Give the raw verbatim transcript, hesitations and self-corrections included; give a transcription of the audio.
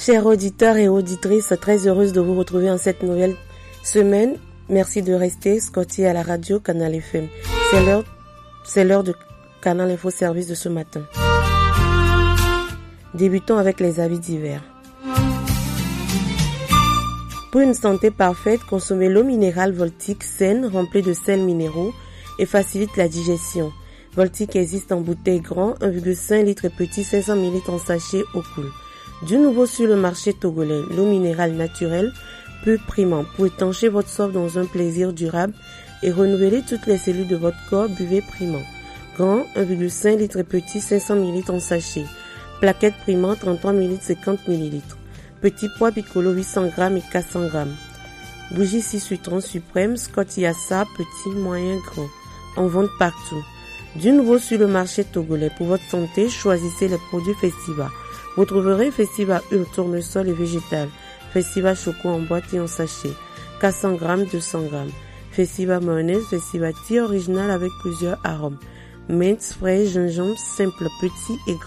Chers auditeurs et auditrices, très heureuse de vous retrouver en cette nouvelle semaine. Merci de rester scotché à la radio Canal F M. C'est l'heure, c'est l'heure de Canal Info Service de ce matin. Débutons avec les avis divers. Pour une santé parfaite, consommez l'eau minérale Voltic saine, remplie de sels minéraux et facilite la digestion. Voltic existe en bouteille grand, un virgule cinq litres et petit, cinq cents millilitres en sachet eau cool. Du nouveau sur le marché togolais, l'eau minérale naturelle, peu primant. Pour étancher votre soif dans un plaisir durable et renouveler toutes les cellules de votre corps, buvez primant. Grand, un virgule cinq litres et petit, cinq cents millilitres en sachet. Plaquette primant, trente-trois millilitres, cinquante millilitres. Petit pois piccolo, huit cents grammes et quatre cents grammes. Bougie six citron suprême, Scott Yassa, petit, moyen, grand. En vente partout. Du nouveau sur le marché togolais. Pour votre santé, choisissez les produits Festiva. Vous trouverez Festiva Huile, tournesol et végétal. Festiva Choco en boîte et en sachet. quatre cents grammes, deux cents grammes. Festiva mayonnaise, Festiva thé original avec plusieurs arômes. Menthe, fraise, gingembre, simple, petit et grand.